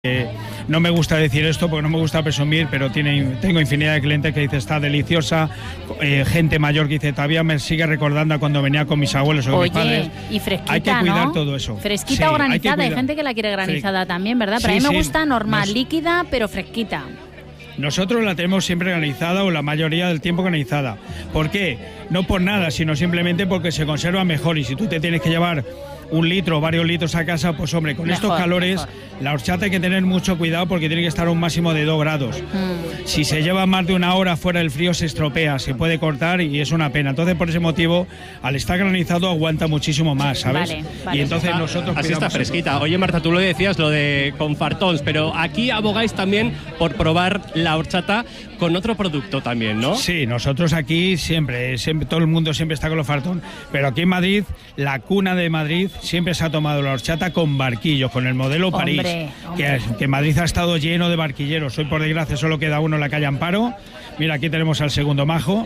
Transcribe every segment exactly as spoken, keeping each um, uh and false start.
Eh, no me gusta decir esto porque no me gusta presumir, pero tiene, tengo infinidad de clientes que dice está deliciosa, eh, gente mayor que dice todavía me sigue recordando a cuando venía con mis abuelos o Oye, mis padres. Y fresquita, hay que cuidar ¿no? todo eso. Fresquita sí, o granizada, hay, hay, hay gente que la quiere granizada sí. también, ¿verdad? Pero sí, a mí me sí. gusta normal, Nos... líquida, pero fresquita. Nosotros la tenemos siempre granizada o la mayoría del tiempo granizada. ¿Por qué? No por nada, sino simplemente porque se conserva mejor y si tú te tienes que llevar un litro o varios litros a casa, pues hombre, con mejor, estos calores, mejor. La horchata hay que tener mucho cuidado porque tiene que estar a un máximo de dos grados. Mm. Si se lleva más de una hora fuera del frío se estropea, se puede cortar y es una pena. Entonces, por ese motivo, al estar granizado aguanta muchísimo más, ¿sabes? Vale, vale. Y entonces nosotros... Así está fresquita. Oye, Marta, tú lo decías, lo de con fartons, pero aquí abogáis también por probar la horchata con otro producto también, ¿no? Sí, nosotros aquí siempre, siempre todo el mundo siempre está con los fartons, pero aquí en Madrid, la cuna de Madrid, siempre se ha tomado la horchata con barquillos, con el modelo París, hombre, hombre. Que, que Madrid ha estado lleno de barquilleros. Hoy, por desgracia, solo queda uno en la calle Amparo. Mira, aquí tenemos al segundo majo.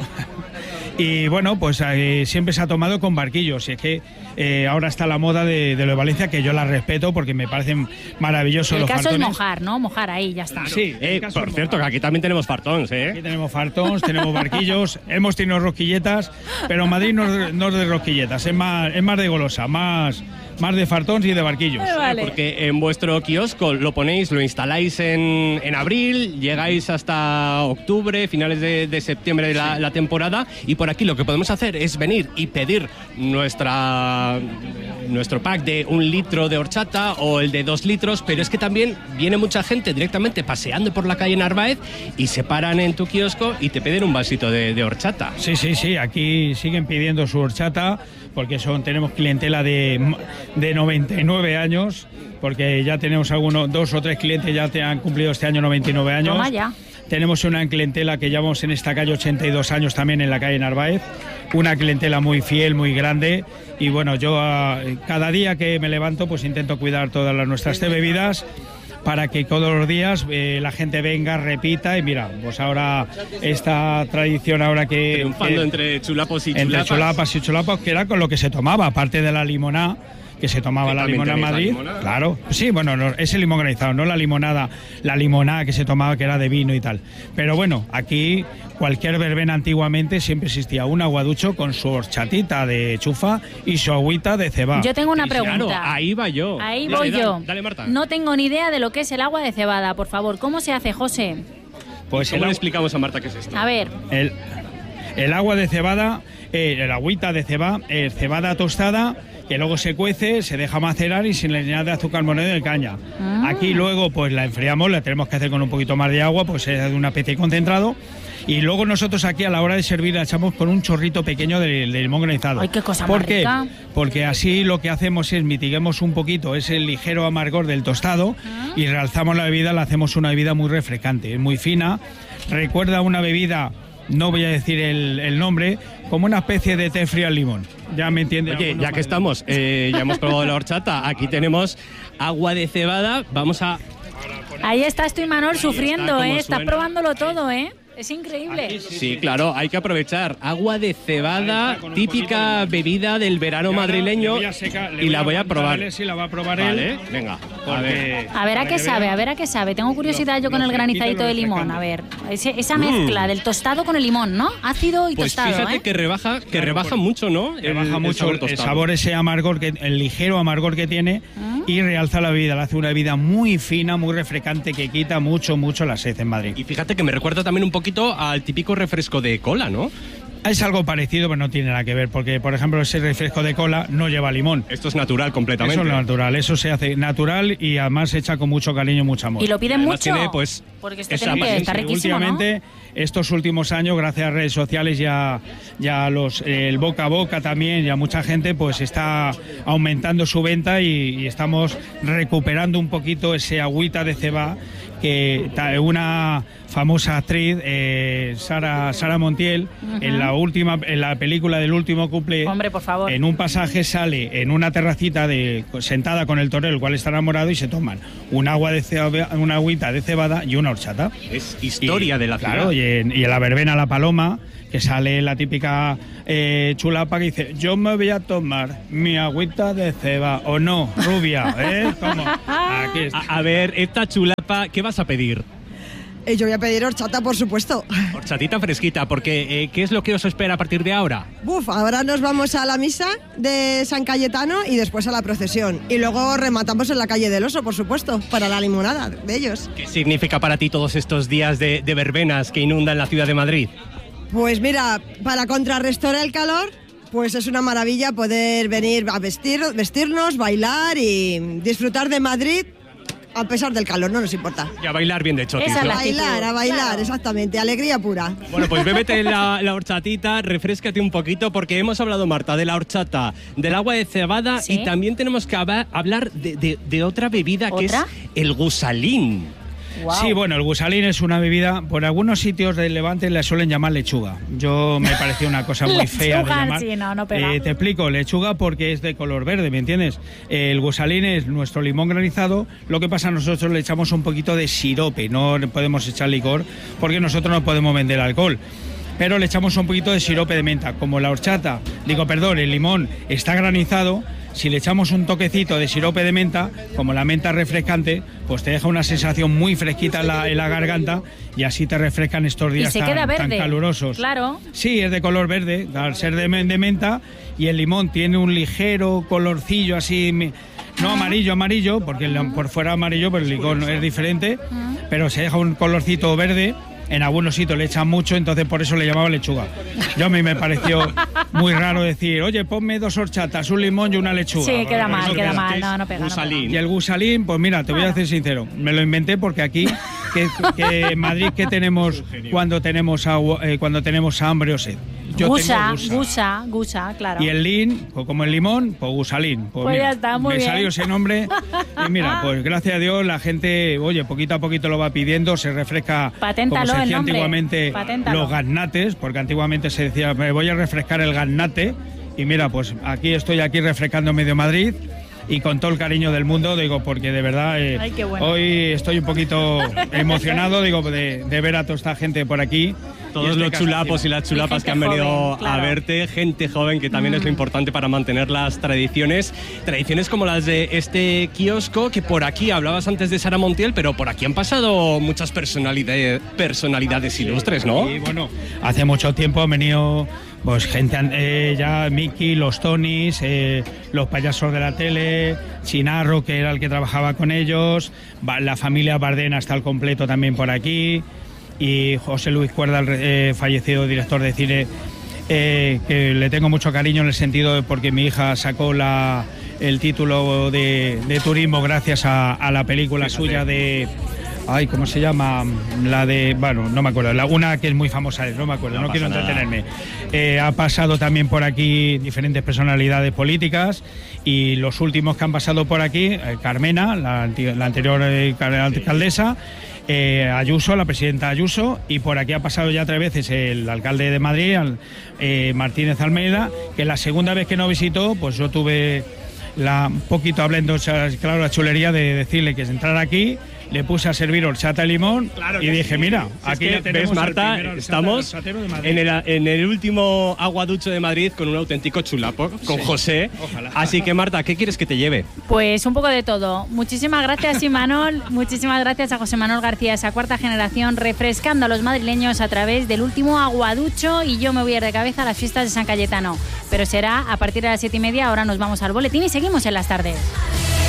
Y bueno, pues eh, siempre se ha tomado con barquillos. Y es que eh, ahora está la moda de, de lo de Valencia, que yo la respeto porque me parecen maravillosos los fartones. El caso es mojar, ¿no? Mojar ahí, ya está. Sí, eh, por cierto, que aquí también tenemos fartons, ¿eh? Aquí tenemos fartons, tenemos barquillos, hemos tenido rosquilletas, pero Madrid no, no es de rosquilletas, es más, es más de golosa, más... Más de fartons y de barquillos. Vale. Porque en vuestro kiosco lo ponéis, lo instaláis en, en abril, llegáis hasta octubre, finales de, de septiembre de la, la temporada, y por aquí lo que podemos hacer es venir y pedir nuestra nuestro pack de un litro de horchata o el de dos litros, pero es que también viene mucha gente directamente paseando por la calle Narváez y se paran en tu kiosco y te piden un vasito de, de horchata. Sí, sí, sí, aquí siguen pidiendo su horchata porque son tenemos clientela de, de noventa y nueve años, porque ya tenemos algunos, dos o tres clientes ya te han cumplido este año noventa y nueve años. Toma ya. Tenemos una clientela que llevamos en esta calle ochenta y dos años también en la calle Narváez, una clientela muy fiel, muy grande, y bueno, yo uh, cada día que me levanto pues intento cuidar todas las nuestras bebidas para que todos los días eh, la gente venga, repita, y mira, pues ahora esta tradición ahora que... Triunfando que, entre chulapos y chulapas. Entre chulapas y chulapas, que era con lo que se tomaba, aparte de la limonada, que se tomaba la limonada en Madrid. Limonada? Claro, sí, bueno, no, ese limón granizado, no la limonada, la limonada que se tomaba que era de vino y tal. Pero bueno, aquí cualquier verbena antiguamente siempre existía un aguaducho con su horchatita de chufa y su agüita de cebada. Yo tengo una y pregunta. Claro, ahí va yo. Ahí dale, voy dale, yo. Dale, dale, Marta. No tengo ni idea de lo que es el agua de cebada, por favor. ¿Cómo se hace, José? Pues ¿Cómo el, le explicamos a Marta qué es esto? A ver. El, el agua de cebada, eh, el agüita de cebada, eh, cebada tostada, que luego se cuece, se deja macerar y se le añade azúcar moreno de caña. Ah. Aquí luego pues la enfriamos, la tenemos que hacer con un poquito más de agua, pues es de una especie de concentrado. Y luego nosotros aquí a la hora de servir la echamos con un chorrito pequeño de, de limón granizado. ¡Ay, qué cosa ¿Por más qué? rica! Porque así lo que hacemos es mitiguemos un poquito ese ligero amargor del tostado ¿Ah? y realzamos la bebida, la hacemos una bebida muy refrescante, es muy fina, recuerda una bebida, no voy a decir el, el nombre, como una especie de té frío al limón. Ya me entiendes. Oye, ya que estamos, eh, ya hemos probado la horchata, aquí tenemos agua de cebada, vamos a... Ahí estás tú, Imanol, sufriendo, ¿eh? Estás suena. probándolo todo, ¿eh? Es increíble. Aquí, sí, Sí, sí, claro, hay que aprovechar. Agua de cebada, típica bebida del verano madrileño, secar, y la voy a probar. Sí, la va a probar Vale, él. venga, a Porque, ver. A ver a para qué que sabe, vean. a ver a qué sabe. Tengo curiosidad Lo- yo con lo el fresquito y granizadito lo de limón. A ver, ese- esa mezcla del tostado con el limón, ¿no? Ácido y Pues tostado, fíjate ¿eh? que rebaja, que Claro, rebaja por- mucho, ¿no? Le baja mucho sabor el, el tostado. sabor, ese amargor, que, el ligero amargor que tiene y realza la bebida, la hace una bebida muy fina, muy refrescante, que quita mucho, mucho la sed en Madrid. Y fíjate que me recuerda también un poquito al típico refresco de cola, ¿no? Es algo parecido, pero no tiene nada que ver, porque, por ejemplo, ese refresco de cola no lleva limón. Esto es natural completamente. Eso es lo natural, eso se hace natural y además se echa con mucho cariño y mucho amor. Y lo piden Además mucho. tiene, pues, porque esto esa tiene que está apariencia. riquísimo, ¿no? Últimamente, estos últimos años, gracias a redes sociales, ya, ya los, el boca a boca también, ya mucha gente pues está aumentando su venta y, y estamos recuperando un poquito ese agüita de cebada que una famosa actriz, eh, Sara, Sara Montiel, uh-huh. en la última, en la película del último cumple, Hombre, por favor. en un pasaje sale en una terracita de, sentada con el torero, el cual está enamorado, y se toman un agua de cebada, una agüita de cebada y una horchata. Es historia y, de la ciudad. Claro, y en, y en la verbena La Paloma, que sale la típica eh, chulapa que dice: yo me voy a tomar mi agüita de ceba, o no, rubia, ¿eh? ¿Cómo? Aquí está. A, a ver, esta chulapa, ¿qué vas a pedir? Eh, yo voy a pedir horchata, por supuesto. Horchatita fresquita, porque eh, ¿qué es lo que os espera a partir de ahora? Buf, ahora nos vamos a la misa de San Cayetano y después a la procesión. Y luego rematamos en la calle del Oso, por supuesto, para la limonada de ellos. ¿Qué significa para ti todos estos días de, de verbenas que inundan la ciudad de Madrid? Pues mira, para contrarrestar el calor, pues es una maravilla poder venir a vestir, vestirnos, bailar y disfrutar de Madrid. A pesar del calor, no nos importa. Y a bailar bien de chotis, Esa ¿no? la A bailar, a bailar, claro. Exactamente, alegría pura. Bueno, pues bébete la, la horchatita, refréscate un poquito, porque hemos hablado, Marta, de la horchata, del agua de cebada, ¿Sí? y también tenemos que hablar de, de, de otra bebida, ¿Otra? que es el gusalín. Wow. Sí, bueno, el gusalín es una bebida, por algunos sitios del Levante le suelen llamar lechuga. Yo me pareció una cosa muy fea de llamar. Sí, no, no pega. Eh, te explico, lechuga porque es de color verde, ¿me entiendes? Eh, el gusalín es nuestro limón granizado, lo que pasa nosotros le echamos un poquito de sirope, no podemos echar licor porque nosotros no podemos vender alcohol. Pero le echamos un poquito de sirope de menta. Como la horchata, digo, perdón, el limón está granizado, si le echamos un toquecito de sirope de menta, como la menta es refrescante, pues te deja una sensación muy fresquita en la, en la garganta y así te refrescan estos días y se tan, queda verde, tan calurosos. Claro. Sí, es de color verde, al ser de, de menta, y el limón tiene un ligero colorcillo así, no amarillo, amarillo, porque el, por fuera amarillo, pero el licor es diferente, pero se deja un colorcito verde. En algunos sitios le echan mucho, entonces por eso le llamaba lechuga. Yo a mí me pareció muy raro decir, oye, ponme dos horchatas, un limón y una lechuga. Sí, bueno, queda mal, queda queda mal, no, no pega. Gusalín. No pega. Y el gusalín, pues mira, te voy a ser sincero, me lo inventé porque aquí, que, que en Madrid, ¿qué tenemos cuando tenemos agua, eh, cuando tenemos hambre o sed? Yo gusa, tengo gusa, gusa, gusa, claro. Y el lin, pues como el limón, pues gusalín. Pues, Pues mira, ya está, muy me bien. salió ese nombre y mira, pues gracias a Dios la gente, oye, poquito a poquito lo va pidiendo, se refresca, Paténtalo como se el decía nombre, antiguamente, paténtalo. los gaznates, porque antiguamente se decía, me voy a refrescar el gaznate, y mira, pues aquí estoy aquí refrescando medio Madrid. Y con todo el cariño del mundo, digo, porque de verdad eh, Ay, qué bueno. hoy estoy un poquito emocionado, digo, de, de ver a toda esta gente por aquí. Todos este los caso, chulapos y las chulapas Y que han gente venido joven, claro. a verte, gente joven, que también mm. es lo importante para mantener las tradiciones. Tradiciones como las de este kiosco, que por aquí hablabas antes de Sara Montiel, pero por aquí han pasado muchas personalidades, personalidades ilustres, ¿no? Sí, bueno, hace mucho tiempo han venido pues gente, eh, ya Miki, los Tonys, eh, los payasos de la tele, Chinarro, que era el que trabajaba con ellos, la familia Bardena está al completo también por aquí, y José Luis Cuerda, el eh, fallecido director de cine, eh, que le tengo mucho cariño en el sentido de porque mi hija sacó la, el título de, de turismo gracias a, a la película Fíjate. suya de... Ay, ¿cómo se llama? La de... Bueno, no me acuerdo. La, una que es muy famosa, no me acuerdo, no, no quiero entretenerme. Eh, ha pasado también por aquí diferentes personalidades políticas y los últimos que han pasado por aquí, eh, Carmena, la, la anterior eh, alcaldesa, eh, Ayuso, la presidenta Ayuso, y por aquí ha pasado ya tres veces el alcalde de Madrid, eh, Martínez Almeida, que la segunda vez que nos visitó, pues yo tuve la, un poquito hablando, claro, la chulería de decirle que entrara aquí. Le puse a servir horchata y limón claro y dije, sí. mira, si aquí es que, ya tenemos ves, Marta, el estamos en el, en el último aguaducho de Madrid con un auténtico chulapo, con sí. José. Ojalá. Así que, Marta, ¿qué quieres que te lleve? Pues un poco de todo. Muchísimas gracias, Imanol. Muchísimas gracias a José Manuel García, esa cuarta generación, refrescando a los madrileños a través del último aguaducho, y yo me voy a ir de cabeza a las fiestas de San Cayetano. Pero será a partir de las siete y media, ahora nos vamos al boletín y seguimos en las tardes.